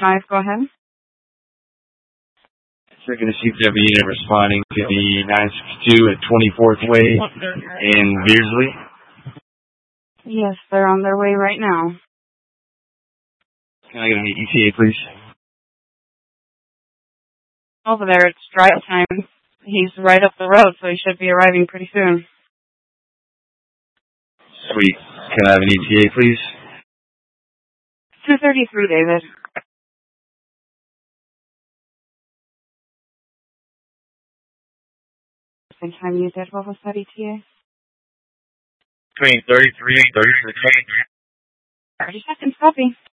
5, go ahead. Checking to see if they have a unit responding to the 962 at 24th Way in Beardsley. Yes, they're on their way right now. Can I get an ETA, please? Over there, it's drive time. He's right up the road, so he should be arriving pretty soon. Sweet. Can I have an ETA, please? 2:33, David. Same time you did. What was that ETA? Between 33 and 36. 30 seconds, copy.